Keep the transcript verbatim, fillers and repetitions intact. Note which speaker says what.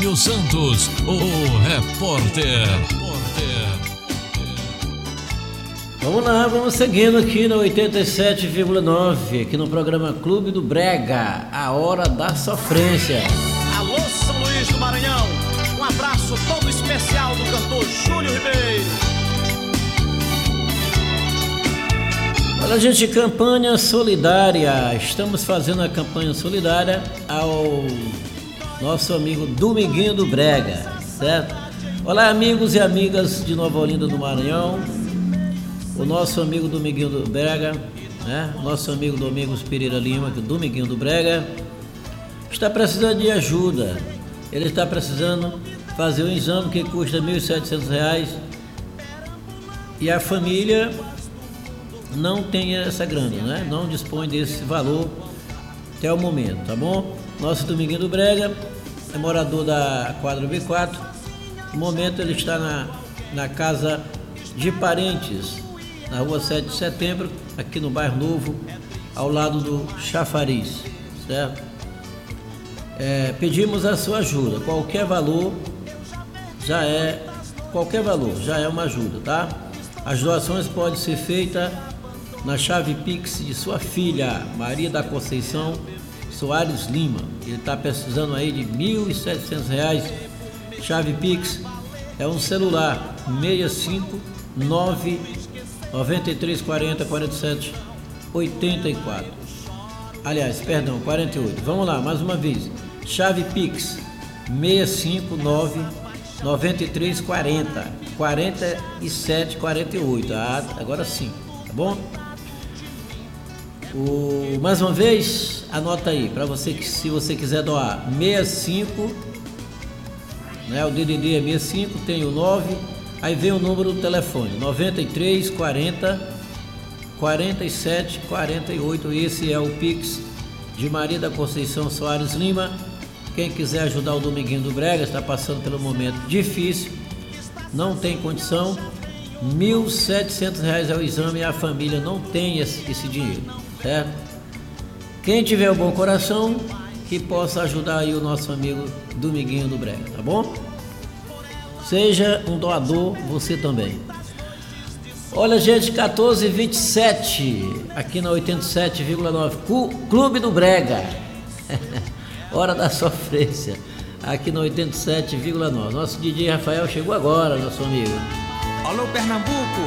Speaker 1: Júnior Santos, o repórter.
Speaker 2: Vamos lá, vamos seguindo aqui no oitenta e sete vírgula nove, aqui no programa Clube do Brega, a hora da sofrência.
Speaker 3: Alô, São Luís do Maranhão, um abraço todo especial do cantor Júnior Ribeiro.
Speaker 2: Olha, gente, campanha solidária. Estamos fazendo a campanha solidária ao nosso amigo Dominguinho do Brega, certo? Olá, amigos e amigas de Nova Olinda do Maranhão. O nosso amigo Dominguinho do Brega, né? Nosso amigo Domingos Pereira Lima, que é o Dominguinho do Brega, está precisando de ajuda. Ele está precisando fazer um exame que custa mil e setecentos reais e a família não tem essa grana, né? Não dispõe desse valor até o momento, tá bom? Nosso Dominguinho do Brega é morador da quadra B quatro. No momento ele está na, na casa de parentes, na rua sete de setembro, aqui no bairro Novo, ao lado do Chafariz, certo? É, pedimos a sua ajuda. Qualquer valor já é qualquer valor já é uma ajuda, tá? As doações podem ser feitas na chave Pix de sua filha, Maria da Conceição Soares Lima. Ele está precisando aí de mil e setecentos reais. Chave Pix é um celular seis cinco nove nove três quatro zero quatro sete oito quatro. Aliás, perdão, quarenta e oito. Vamos lá, mais uma vez. Chave Pix seis cinco nove nove três quatro zero quatro sete quatro oito. Ah, agora sim, tá bom? O, mais uma vez, anota aí, para você que se você quiser doar seis cinco, né, o D D D é seis cinco, tem o nove, aí vem o número do telefone, nove três quatro zero quatro sete quatro oito, esse é o Pix de Maria da Conceição Soares Lima. Quem quiser ajudar o Dominguinho do Brega, está passando pelo momento difícil, não tem condição, mil e setecentos reais é o exame e a família não tem esse, esse dinheiro, certo? Quem tiver o bom coração, que possa ajudar aí o nosso amigo Dominguinho do Brega, tá bom? Seja um doador, você também. Olha, gente, quatorze e vinte e sete, aqui na oitenta e sete vírgula nove, Clube do Brega, hora da sofrência, aqui na oitenta e sete vírgula nove. Nosso D J Rafael chegou agora, nosso amigo.
Speaker 3: Alô, Pernambuco.